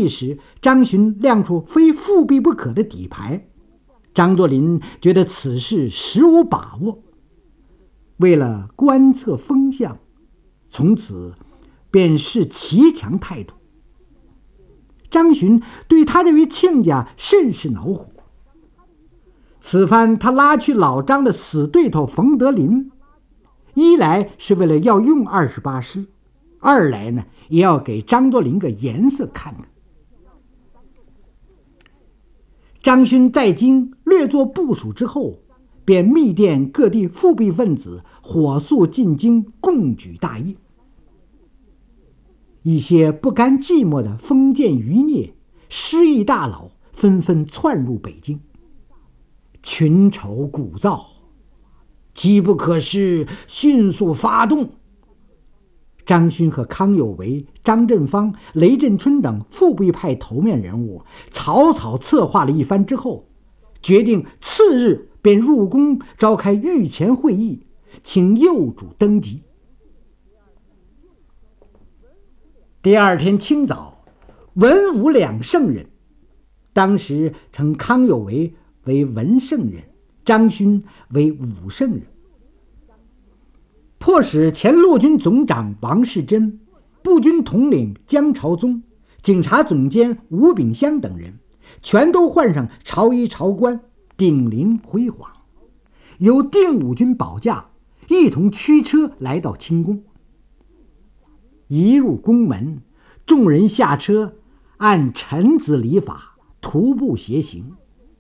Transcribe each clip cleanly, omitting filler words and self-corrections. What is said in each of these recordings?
时，张巡亮出非复辟不可的底牌，张作霖觉得此事实无把握，为了观测风向，从此便是骑墙态度。张巡对他这位亲家甚是恼火。此番他拉去老张的死对头冯德林，一来是为了要用28师，二来呢也要给张作霖个颜色看看。张勋在京略作部署之后，便密电各地复辟分子火速进京共举大业。一些不甘寂寞的封建余孽、失意大佬纷纷窜入北京，群筹鼓噪，机不可失，迅速发动。张勋和康有为、张振芳、雷震春等复辟派头面人物草草策划了一番之后，决定次日便入宫召开御前会议，请幼主登基。第二天清早，文武两圣人，当时称康有为为文圣人，张勋为武圣人，迫使前陆军总长王士珍、步军统领江朝宗、警察总监吴秉湘等人全都换上朝衣朝冠，顶凌辉煌，由定武军保驾，一同驱车来到清宫。一入宫门，众人下车，按臣子礼法徒步携行。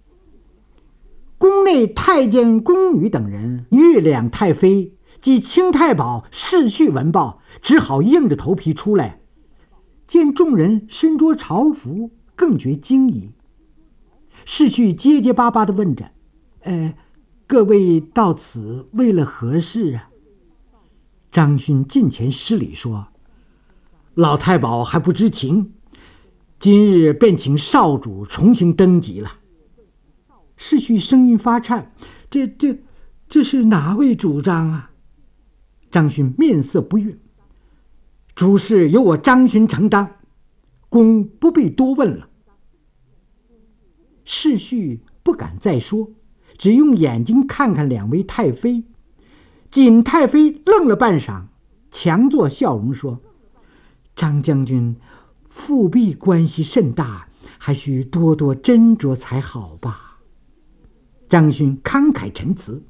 宫内太监、宫女等人遇两太妃及清太保世序闻报，只好硬着头皮出来。见众人身着朝服，更觉惊疑。世序结结巴巴地问着：“各位到此为了何事啊？”张勋近前施礼说：“老太保还不知情，今日便请少主重新登基了。”世序声音发颤：“这是哪位主张啊？”张勋面色不悦：“诸事由我张勋承担，公不必多问了。”世序不敢再说，只用眼睛看看两位太妃。锦太妃愣了半晌，强作笑容说：“张将军，复辟关系甚大，还需多多斟酌才好吧。”张勋慷慨陈词：“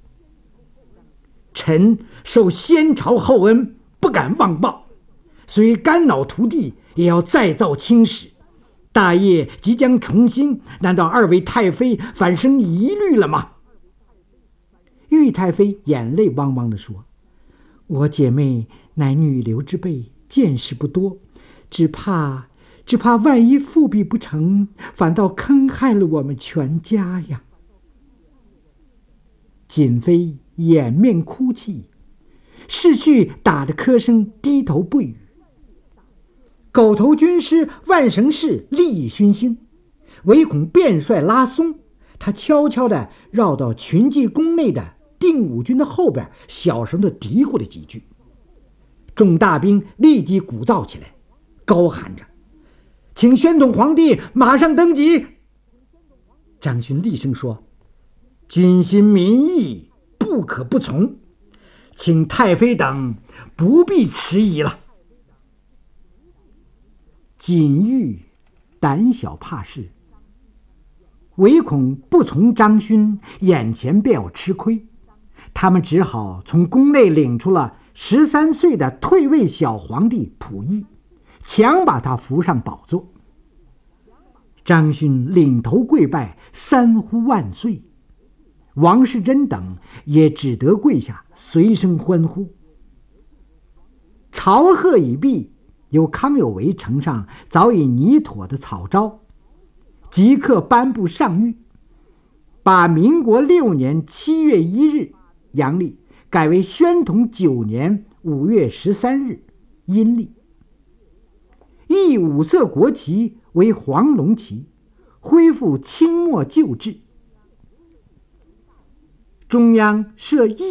臣受先朝厚恩，不敢忘报，虽肝脑涂地，也要再造青史。大业即将重新，难道二位太妃反生疑虑了吗？”玉太妃眼泪汪汪地说：“我姐妹乃女流之辈，见识不多，只怕万一复辟不成，反倒坑害了我们全家呀。”锦妃掩面哭泣，世序打着咳声低头不语。狗头军师万绳氏利益熏心，唯恐便帅拉松，他悄悄地绕到群骑宫内的定武军的后边，小声地嘀咕了几句。众大兵立即鼓噪起来，高喊着：“请宣统皇帝马上登基！”张勋厉声说：“军心民意，不可不从，请太妃等不必迟疑了。”锦玉胆小怕事，唯恐不从张勋，眼前便要吃亏，他们只好从宫内领出了13岁的退位小皇帝溥仪，强把他扶上宝座。张勋领头跪拜，三呼万岁。王士珍等也只得跪下，随声欢呼。朝贺已毕，由康有为呈上早已拟妥的草诏，即刻颁布上谕，把民国6年7月1日阳历改为宣统9年5月13日阴历，以5色国旗为黄龙旗，恢复清末旧制。中央设